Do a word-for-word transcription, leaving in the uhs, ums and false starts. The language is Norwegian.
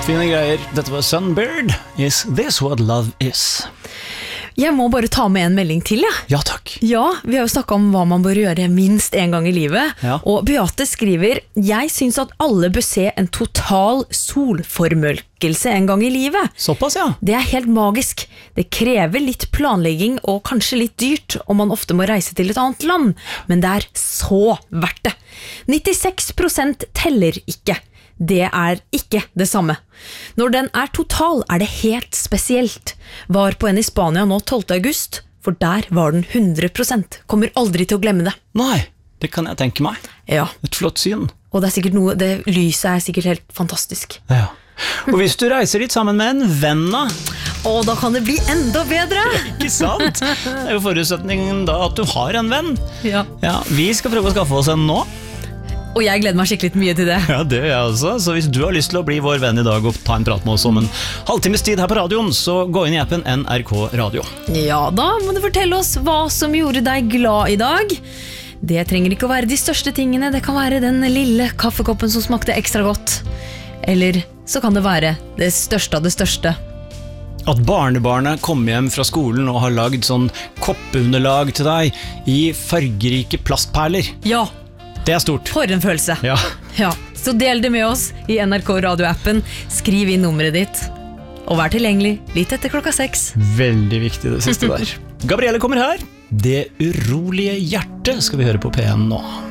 Fine greier. Dette var Sunbird. Is this what love is? Jeg må bare ta med en melding til, ja. Ja, takk. Ja, vi har jo snakket om hva man bør gjøre minst en gang i livet. Ja. Og Beate skriver, jeg synes at alle bør se en total solformørkelse en gang i livet. Såpass, ja. Det er helt magisk. Det krever litt planlegging og kanskje litt dyrt om man ofte må reise til et annet land. Men det er så verdt det. nittiseks prosent teller ikke. Det er ikke det samme. Når den er total, er det helt spesielt. Var på en i Spania nå tolvte august, for der var den hundre prosent. Kommer aldri til å glemme det. Nei, det kan jeg tenke meg. Ja. Et flott syn. Og det er sikkert noe, det lyset er sikkert helt fantastisk. Ja. Og hvis du reiser dit sammen med en venn da, Og da kan det bli enda bedre! ikke sant? Det er jo forutsetningen da at du har en venn. Ja. Ja, vi skal prøve å skaffe oss en nå. Og jeg gleder meg skikkelig mye til det. Ja, det gjør jeg også. Så hvis du har lyst til å bli vår venn i dag og ta en prat med oss om en halvtimes tid her på radioen, så gå inn i appen N R K Radio. Ja, da må du fortelle oss hva som gjorde deg glad i dag. Det trenger ikke å være de største tingene. Det kan være den lille kaffekoppen som smakte ekstra godt. Eller så kan det være det største av det største. At barnebarnet kommer hjem fra skolen og har lagd sånn koppunderlag til deg i fargerike plastperler. Ja, Det er stort. for en følelse. Ja. Ja, så del det med oss i N R K Radio-appen. Skriv inn nummeret ditt. Og vær tilgjengelig litt etter klokka seks. Veldig viktig det siste der. Gabrielle kommer her. Det urolige hjertet skal vi høre på P en nå.